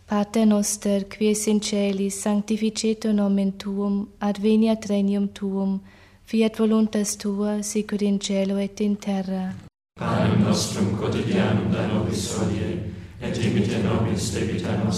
Pater noster, qui es in celis, sanctificetur nomen tuum, adveniat regnum tuum, fiat voluntas tua, sicur in cielo et in terra. Panem nostrum quotidianum da nobis hodie, et dimitte nobis debita nostra,